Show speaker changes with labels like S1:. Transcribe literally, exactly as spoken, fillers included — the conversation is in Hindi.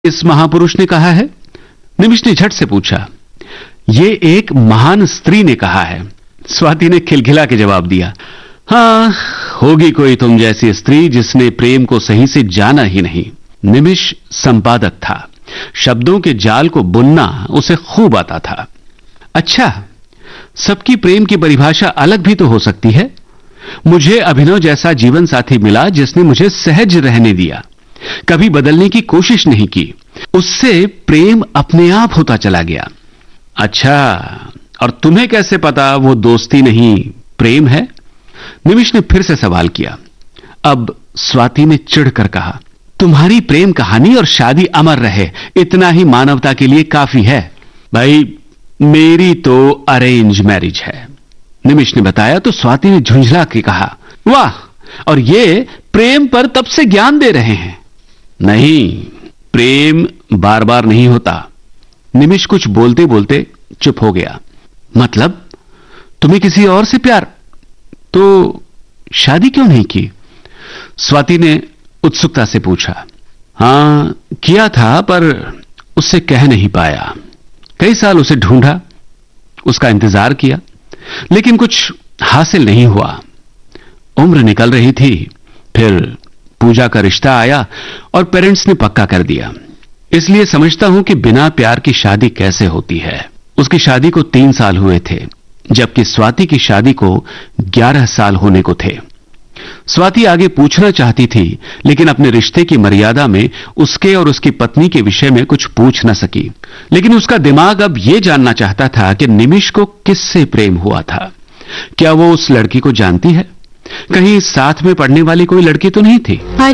S1: इस महापुरुष ने कहा है? निमिष ने झट से पूछा। ये एक महान स्त्री ने कहा है। स्वाति ने खिलखिला के जवाब दिया, हाँ, होगी कोई तुम जैसी स्त्री जिसने प्रेम को सही से जाना ही नहीं। निमिष संपादक था। शब्दों के जाल को बुनना उसे खूब आता था। अच्छा, सबकी प्रेम की परिभाषा अलग भी तो हो सकती है। मुझे अभिनव जैसा जीवन साथी मिला जिसने मुझे सहज रहने दिया, कभी बदलने की कोशिश नहीं की। उससे प्रेम अपने आप होता चला गया। अच्छा, और तुम्हें कैसे पता वो दोस्ती नहीं प्रेम है? निमिष ने फिर से सवाल किया। अब स्वाति ने चिढ़कर कहा, तुम्हारी प्रेम कहानी और शादी अमर रहे, इतना ही मानवता के लिए काफी है। भाई, मेरी तो अरेंज मैरिज है, निमिष ने बताया तो स्वाति ने झुंझला के कहा, वाह, और ये प्रेम पर तब से ज्ञान दे रहे हैं। नहीं, प्रेम बार बार नहीं होता। निमिष कुछ बोलते बोलते चुप हो गया। मतलब तुम्हें किसी और से प्यार? तो शादी क्यों नहीं की? स्वाति ने उत्सुकता से पूछा। हां, किया था, पर उससे कह नहीं पाया। कई साल उसे ढूंढा, उसका इंतजार किया, लेकिन कुछ हासिल नहीं हुआ। उम्र निकल रही थी, फिर पूजा का रिश्ता आया और पेरेंट्स ने पक्का कर दिया। इसलिए समझता हूं कि बिना प्यार की शादी कैसे होती है। उसकी शादी को तीन साल हुए थे, जबकि स्वाति की शादी को ग्यारह साल होने को थे। स्वाति आगे पूछना चाहती थी, लेकिन अपने रिश्ते की मर्यादा में उसके और उसकी पत्नी के विषय में कुछ पूछ न सकी। लेकिन उसका दिमाग अब यह जानना चाहता था कि निमिष को किससे प्रेम हुआ था। क्या वो उस लड़की को जानती है? कहीं साथ में पढ़ने वाली कोई लड़की तो नहीं थी?